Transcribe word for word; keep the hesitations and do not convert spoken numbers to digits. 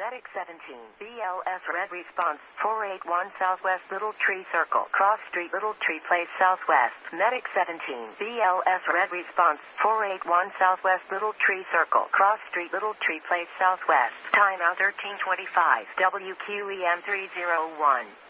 Medic seventeen, B L S Red Response, four eight one Southwest Little Tree Circle, Cross Street, Little Tree Place Southwest. Medic seventeen, B L S Red Response, four eight one Southwest Little Tree Circle, Cross Street, Little Tree Place Southwest. Time now thirteen twenty-five, W Q E M three oh one.